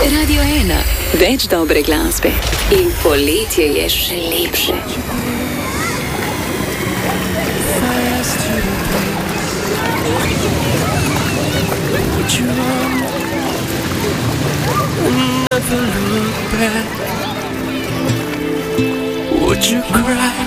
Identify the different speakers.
Speaker 1: Radio 1, več dobre glasbe in poletje je še lepše.
Speaker 2: Would you cry?